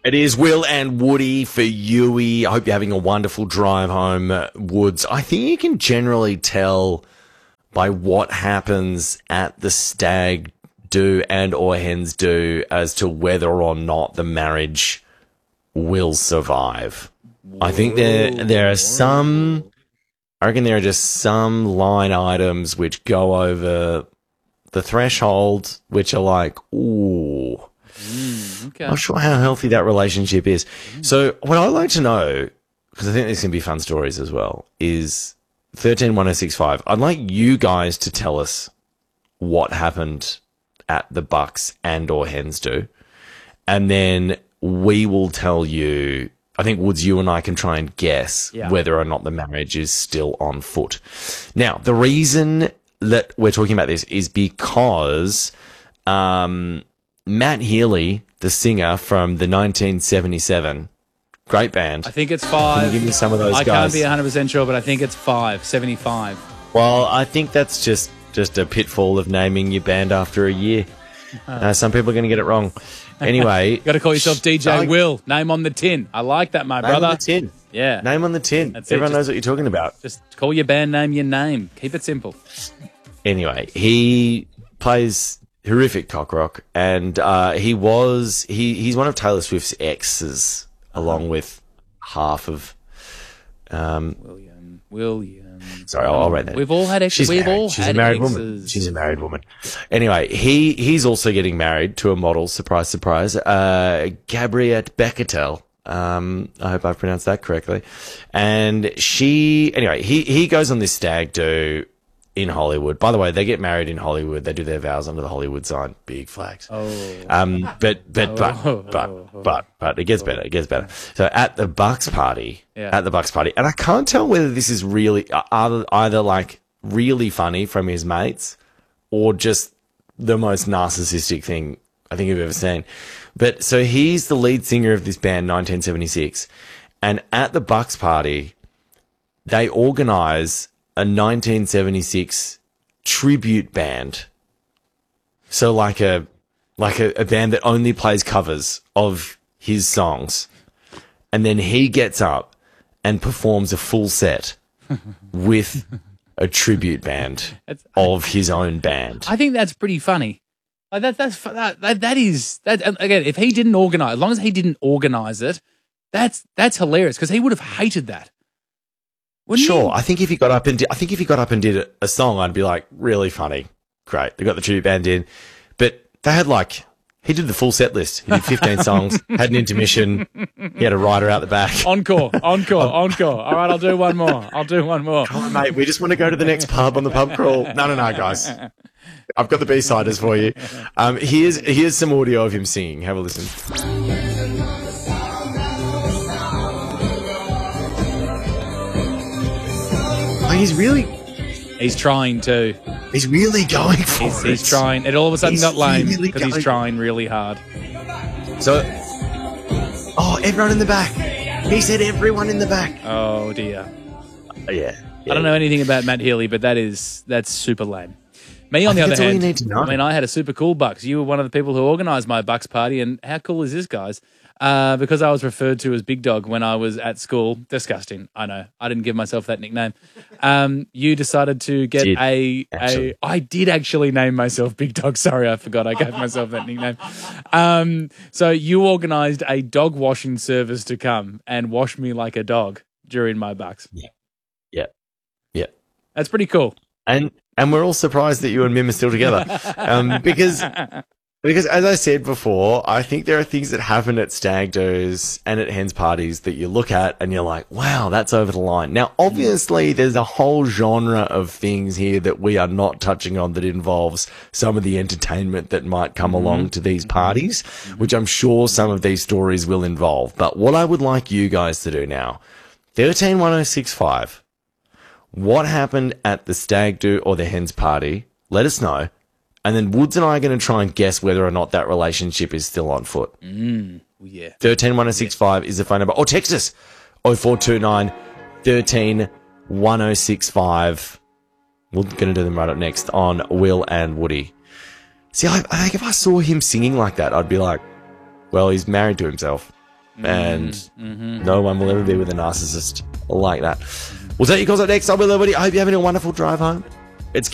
It is Will and Woody for Yui. I hope you're having a wonderful drive home, Woods. I think you can generally tell by what happens at the stag do and or hens do as to whether or not the marriage will survive. I think there are some, I reckon there are just some line items which go over the threshold, which are like, ooh. Okay. Not sure how healthy that relationship is. So what I'd like to know, because I think there's going to be fun stories as well, is 131065. I'd like you guys to tell us what happened at the Bucks and or hens do. And then we will tell you, I think, Woods, you and I can try and guess whether or not the marriage is still on foot. Now, the reason that we're talking about this is because Matt Healy, the singer from the 1977, great band. I think it's 5. Can you give me some of those guys? I can't be 100% sure, but I think it's 5, 75. Well, I think that's just a pitfall of naming your band after a year. Some people are going to get it wrong. Anyway. You got to call yourself DJ Will. Name on the tin. I like that, my brother. Name on the tin. Yeah. Name on the tin. That's it. Everyone knows what you're talking about. Just call your band name your name. Keep it simple. Anyway, he plays horrific cock rock, and he's one of Taylor Swift's exes, along with half of William. Sorry, I'll write that. We've all had exes. She's a married woman. She's a married woman. Anyway, he's also getting married to a model. Surprise, surprise. Gabriette Becketel. I hope I've pronounced that correctly. And he goes on this stag do in Hollywood. By the way, they get married in Hollywood. They do their vows under the Hollywood sign. Big flags. But it gets better. It gets better. So at the Bucks party, and I can't tell whether this is really either like really funny from his mates or just the most narcissistic thing I think I've ever seen. But so he's the lead singer of this band, 1976, and at the Bucks party, they organize a 1976 tribute band. So like a band that only plays covers of his songs. And then he gets up and performs a full set with a tribute band of his own band. I think that's pretty funny. Like that is again, if he didn't organize, as long as he didn't organize it, that's hilarious because he would have hated that. Sure, I think if he got up and did a song, I'd be like, really funny, great. They got the tribute band in, but they had he did the full set list. He did 15 songs, had an intermission. He had a rider out the back. Encore. All right, I'll do one more. Come on, mate. We just want to go to the next pub on the pub crawl. No, guys. I've got the B-siders for you. Here's some audio of him singing. Have a listen. He's trying to. He's really going for it. He's trying. It all of a sudden got lame because he's trying really hard. So, everyone in the back. He said everyone in the back. Oh, dear. Yeah. I don't know anything about Matt Healy, but that's super lame. Me, on the other hand, all you need to know. I mean, I had a super cool Bucks. You were one of the people who organised my Bucks party, and how cool is this, guys? Because I was referred to as Big Dog when I was at school. Disgusting. I know. I didn't give myself that nickname. You decided to get I did actually name myself Big Dog. Sorry, I forgot I gave myself that nickname. So you organised a dog washing service to come and wash me like a dog during my Bucks. Yeah. That's pretty cool. And we're all surprised that you and Mim are still together. Because as I said before, I think there are things that happen at stag do's and at hens parties that you look at and you're like, wow, that's over the line. Now, obviously, there's a whole genre of things here that we are not touching on that involves some of the entertainment that might come along to these parties, which I'm sure some of these stories will involve. But what I would like you guys to do now, 131065, what happened at the stag do or the hens party? Let us know. And then Woods and I are going to try and guess whether or not that relationship is still on foot. Yeah. 131065 is the phone number. Or text us 0429 131065. We're going to do them right up next on Will and Woody. See, I think if I saw him singing like that, I'd be like, well, he's married to himself. and no one will ever be with a narcissist like that. We'll take your calls up next. I'll be everybody. I hope you're having a wonderful drive home.